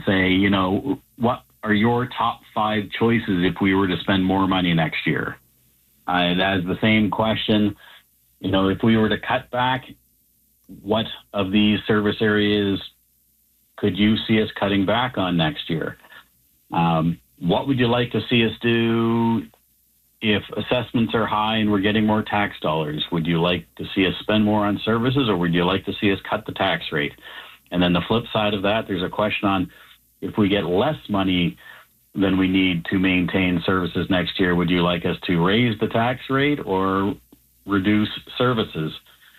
and say, what are your top 5 choices if we were to spend more money next year? As the same question, if we were to cut back, what of these service areas could you see us cutting back on next year? What would you like to see us do if assessments are high and we're getting more tax dollars? Would you like to see us spend more on services, or would you like to see us cut the tax rate? And then the flip side of that, there's a question on, if we get less money than we need to maintain services next year, would you like us to raise the tax rate or reduce services?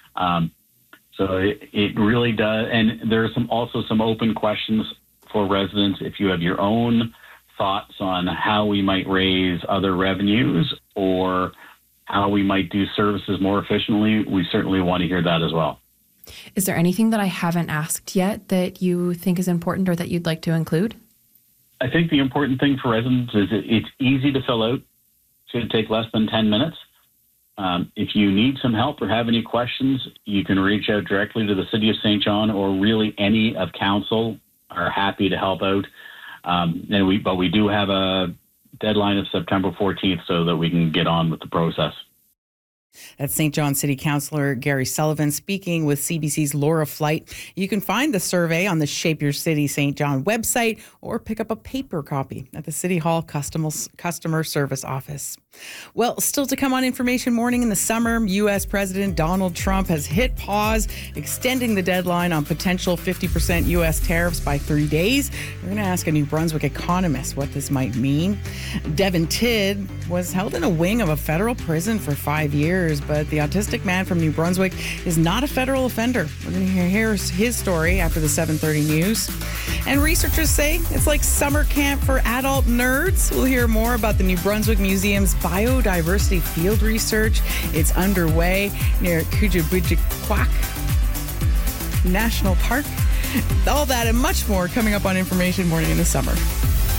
So it really does. And there are also some open questions for residents. If you have your own thoughts on how we might raise other revenues or how we might do services more efficiently, we certainly want to hear that as well. Is there anything that I haven't asked yet that you think is important or that you'd like to include? I think the important thing for residents is it's easy to fill out. It should take less than 10 minutes. If you need some help or have any questions, you can reach out directly to the City of St. John, or really any of council are happy to help out. But we do have a deadline of September 14th so that we can get on with the process. That's St. John City Councillor Gary Sullivan speaking with CBC's Laura Flight. You can find the survey on the Shape Your City St. John website or pick up a paper copy at the City Hall Customer Service Office. Well, still to come on Information Morning in the summer, U.S. President Donald Trump has hit pause, extending the deadline on potential 50% U.S. tariffs by 3 days. We're going to ask a New Brunswick economist what this might mean. Devin Tidd was held in a wing of a federal prison for 5 years, but the autistic man from New Brunswick is not a federal offender. We're going to hear his story after the 7:30 news. And researchers say it's like summer camp for adult nerds. We'll hear more about the New Brunswick Museum's biodiversity field research. It's underway near Kujabujikquak National Park. All that and much more coming up on Information Morning in the summer.